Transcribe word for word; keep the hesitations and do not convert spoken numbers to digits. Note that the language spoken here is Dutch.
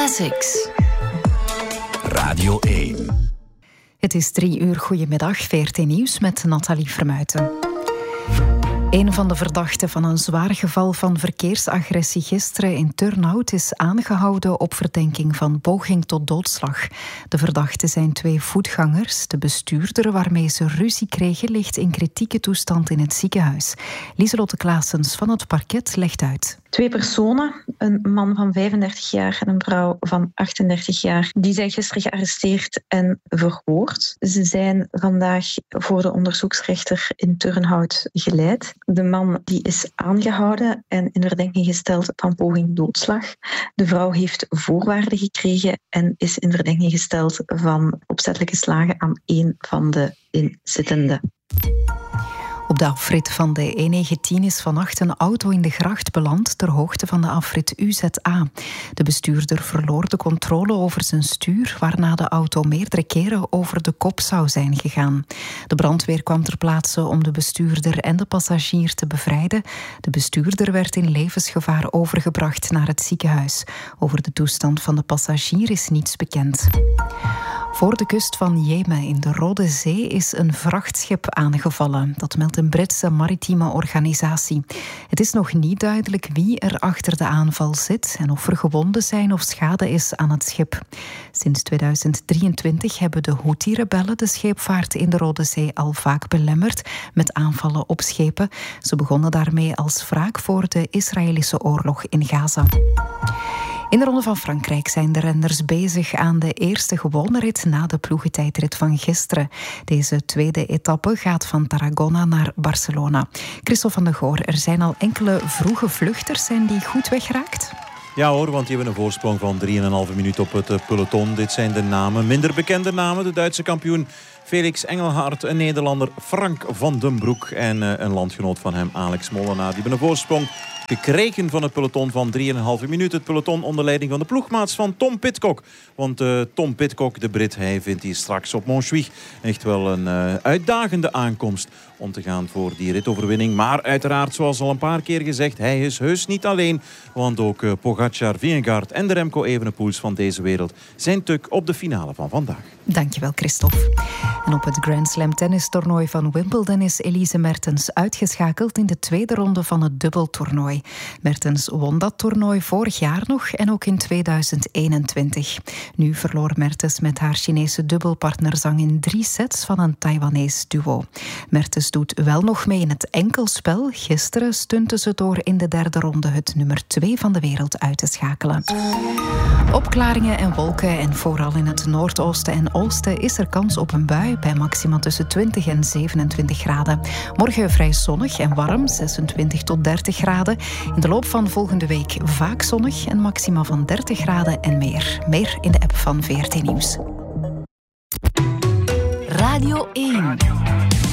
Classics. Radio één. Het is drie uur. Goedemiddag, V R T Nieuws met Nathalie Vermuijten. Een van de verdachten van een zwaar geval van verkeersagressie gisteren in Turnhout is aangehouden op verdenking van poging tot doodslag. De verdachten zijn twee voetgangers. De bestuurder waarmee ze ruzie kregen ligt in kritieke toestand in het ziekenhuis. Lieselotte Claessens van het parket legt uit. Twee personen, een man van vijfendertig jaar en een vrouw van achtendertig jaar, die zijn gisteren gearresteerd en verhoord. Ze zijn vandaag voor de onderzoeksrechter in Turnhout geleid. De man die is aangehouden en in verdenking gesteld van poging doodslag. De vrouw heeft voorwaarden gekregen en is in verdenking gesteld van opzettelijke slagen aan één van de inzittenden. Op de afrit van de E negentien is vannacht een auto in de gracht beland ter hoogte van de afrit U Z A. De bestuurder verloor de controle over zijn stuur, waarna de auto meerdere keren over de kop zou zijn gegaan. De brandweer kwam ter plaatse om de bestuurder en de passagier te bevrijden. De bestuurder werd in levensgevaar overgebracht naar het ziekenhuis. Over de toestand van de passagier is niets bekend. Voor de kust van Jemen in de Rode Zee is een vrachtschip aangevallen. Dat meldt een Britse maritieme organisatie. Het is nog niet duidelijk wie er achter de aanval zit en of er gewonden zijn of schade is aan het schip. Sinds tweeduizend drieëntwintig hebben de Houthi-rebellen de scheepvaart in de Rode Zee al vaak belemmerd met aanvallen op schepen. Ze begonnen daarmee als wraak voor de Israëlische oorlog in Gaza. In de Ronde van Frankrijk zijn de renners bezig aan de eerste gewone rit na de ploegentijdrit van gisteren. Deze tweede etappe gaat van Tarragona naar Barcelona. Christophe van de Goor, er zijn al enkele vroege vluchters. Zijn die goed weggeraakt? Ja hoor, want die hebben een voorsprong van drieënhalve minuut op het peloton. Dit zijn de namen, minder bekende namen. De Duitse kampioen Felix Engelhard, een Nederlander Frank van den Broek en een landgenoot van hem, Alex Molenaar. Die hebben een voorsprong gekregen van het peloton van drieënhalve minuut. Het peloton onder leiding van de ploegmaats van Tom Pidcock. Want uh, Tom Pidcock, de Brit, hij vindt hier straks op Montjuïc echt wel een uh, uitdagende aankomst om te gaan voor die ritoverwinning. Maar uiteraard, zoals al een paar keer gezegd, hij is heus niet alleen. Want ook uh, Pogacar, Vingegaard en de Remco Evenepoels van deze wereld zijn tuk op de finale van vandaag. Dankjewel, Christophe. En op het Grand Slam tennistoernooi van Wimbledon is Elise Mertens uitgeschakeld in de tweede ronde van het dubbeltoernooi. Mertens won dat toernooi vorig jaar nog en ook in tweeduizend eenentwintig. Nu verloor Mertens met haar Chinese dubbelpartner Zhang in drie sets van een Taiwanese duo. Mertens doet wel nog mee in het enkelspel. Gisteren stunte ze door in de derde ronde het nummer twee van de wereld uit te schakelen. Opklaringen en wolken en vooral in het noordoosten en oosten is er kans op een bui bij maxima tussen twintig en zevenentwintig graden. Morgen vrij zonnig en warm, zesentwintig tot dertig graden. In de loop van volgende week vaak zonnig en maxima van dertig graden en meer. Meer in de app van V R T Nieuws. Radio één.